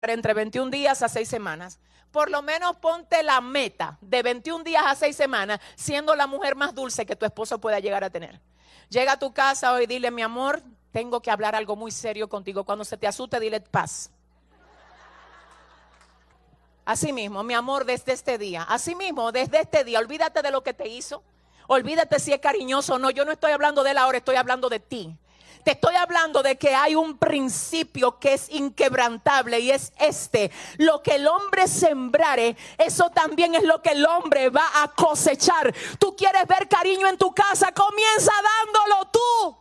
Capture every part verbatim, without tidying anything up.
entre veintiún días a seis semanas. Por lo menos ponte la meta de veintiún días a seis semanas, siendo la mujer más dulce que tu esposo pueda llegar a tener. Llega a tu casa hoy, dile, mi amor, tengo que hablar algo muy serio contigo. Cuando se te asuste, dile paz. Así mismo, mi amor, desde este día. Así mismo, desde este día, olvídate de lo que te hizo. Olvídate si es cariñoso o no. Yo no estoy hablando de él ahora, estoy hablando de ti. Te estoy hablando de que hay un principio que es inquebrantable y es este: lo que el hombre sembrare, eso también es lo que el hombre va a cosechar. Tú quieres ver cariño en tu casa, comienza dándolo tú.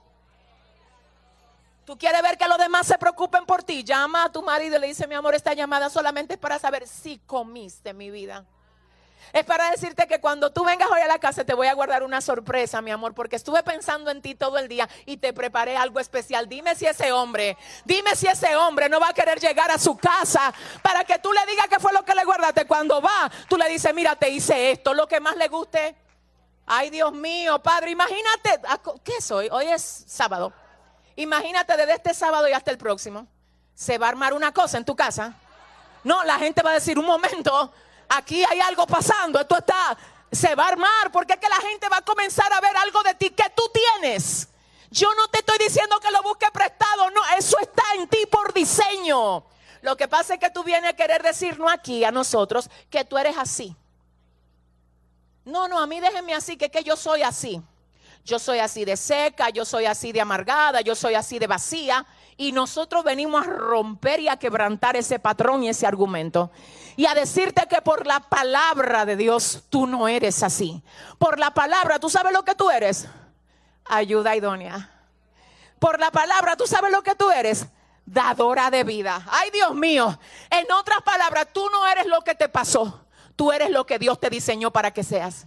Tú quieres ver que los demás se preocupen por ti, llama a tu marido y le dice, mi amor, esta llamada solamente es para saber si comiste, mi vida. Es para decirte que cuando tú vengas hoy a la casa te voy a guardar una sorpresa, mi amor, porque estuve pensando en ti todo el día y te preparé algo especial. Dime si ese hombre, dime si ese hombre no va a querer llegar a su casa para que tú le digas qué fue lo que le guardaste. Cuando va, tú le dices, mira, te hice esto, lo que más le guste. Ay, Dios mío, Padre, imagínate, ¿qué es hoy? Hoy es sábado. Imagínate desde este sábado y hasta el próximo. ¿Se va a armar una cosa en tu casa? No, la gente va a decir, un momento, aquí hay algo pasando, esto está, se va a armar, porque es que la gente va a comenzar a ver algo de ti que tú tienes. Yo no te estoy diciendo que lo busques prestado, no, eso está en ti por diseño. Lo que pasa es que tú vienes a querer decirnos aquí a nosotros que tú eres así. No, no, a mí déjenme así, que es que yo soy así. Yo soy así de seca, yo soy así de amargada, yo soy así de vacía. Y nosotros venimos a romper y a quebrantar ese patrón y ese argumento. Y a decirte que por la palabra de Dios tú no eres así. Por la palabra, ¿tú sabes lo que tú eres? Ayuda idónea. Por la palabra, ¿tú sabes lo que tú eres? Dadora de vida. Ay, Dios mío. En otras palabras, tú no eres lo que te pasó. Tú eres lo que Dios te diseñó para que seas.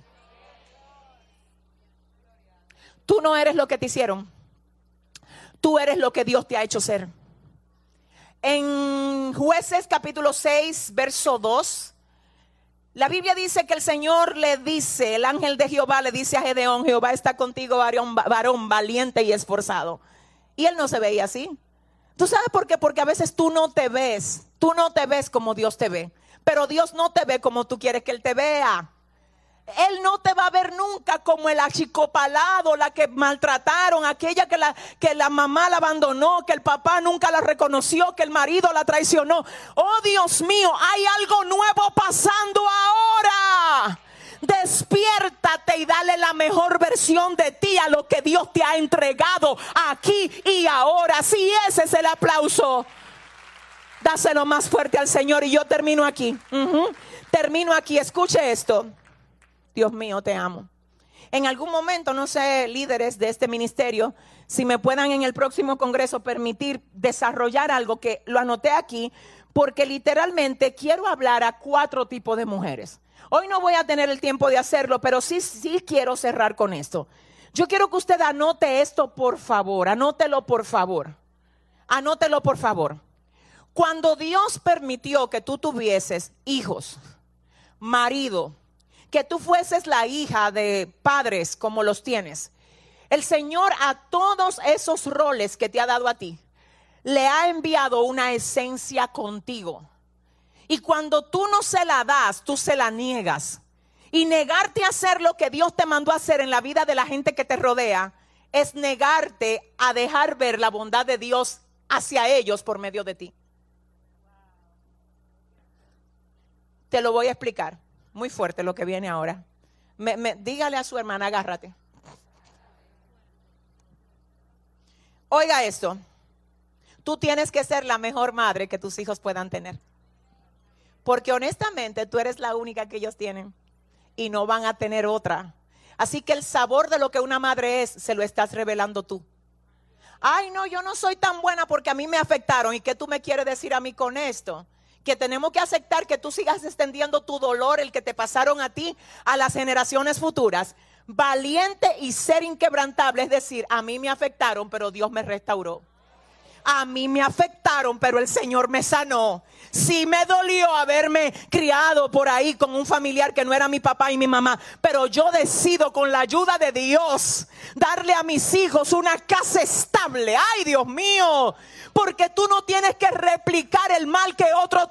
Tú no eres lo que te hicieron. Tú eres lo que Dios te ha hecho ser. En Jueces capítulo seis, verso dos, la Biblia dice que el Señor le dice, el ángel de Jehová le dice a Gedeón, Jehová está contigo, varón, varón valiente y esforzado. Y él no se veía así. ¿Tú sabes por qué? Porque a veces tú no te ves, tú no te ves como Dios te ve. Pero Dios no te ve como tú quieres que Él te vea. Él no te va a ver nunca como el achicopalado, la que maltrataron, aquella que la, que la mamá la abandonó, que el papá nunca la reconoció, que el marido la traicionó. Oh, Dios mío, hay algo nuevo pasando ahora. Despiértate y dale la mejor versión de ti a lo que Dios te ha entregado aquí y ahora. Sí, ese es el aplauso. Dáselo más fuerte al Señor y yo termino aquí. Uh-huh. Termino aquí, escuche esto. Dios mío, te amo. En algún momento, no sé, líderes de este ministerio, si me puedan en el próximo congreso permitir desarrollar algo que lo anoté aquí, porque literalmente quiero hablar a cuatro tipos de mujeres. Hoy no voy a tener el tiempo de hacerlo, pero sí, sí quiero cerrar con esto. Yo quiero que usted anote esto, por favor, anótelo por favor. Anótelo por favor. Cuando Dios permitió que tú tuvieses hijos, marido, que tú fueses la hija de padres como los tienes, el Señor a todos esos roles que te ha dado a ti, le ha enviado una esencia contigo. Y cuando tú no se la das, tú se la niegas. Y negarte a hacer lo que Dios te mandó a hacer en la vida de la gente que te rodea, es negarte a dejar ver la bondad de Dios hacia ellos por medio de ti. Te lo voy a explicar. Muy fuerte lo que viene ahora. Me, me, dígale a su hermana, agárrate. Oiga esto. Tú tienes que ser la mejor madre que tus hijos puedan tener. Porque honestamente tú eres la única que ellos tienen. Y no van a tener otra. Así que el sabor de lo que una madre es, se lo estás revelando tú. Ay, no, yo no soy tan buena porque a mí me afectaron. ¿Y qué tú me quieres decir a mí con esto? Que tenemos que aceptar que tú sigas extendiendo tu dolor, el que te pasaron a ti, a las generaciones futuras. Valiente y ser inquebrantable, es decir, a mí me afectaron, pero Dios me restauró. A mí me afectaron, pero el Señor me sanó. Sí me dolió haberme criado por ahí con un familiar que no era mi papá y mi mamá, pero yo decido con la ayuda de Dios darle a mis hijos una casa estable. Ay, Dios mío, porque tú no tienes que replicar el mal que otro